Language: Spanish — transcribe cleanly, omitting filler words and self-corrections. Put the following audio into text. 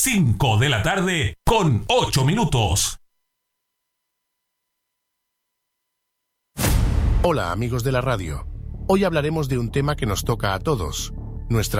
5 de la tarde con 8 minutos. Hola amigos de la radio. Hoy hablaremos de un tema que nos toca a todos, nuestra